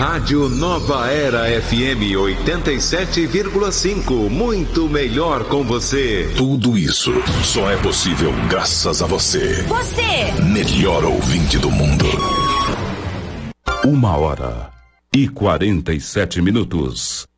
Rádio Nova Era FM 87,5. Muito melhor com você. Tudo isso só é possível graças a você. Você! Melhor ouvinte do mundo. 1h47.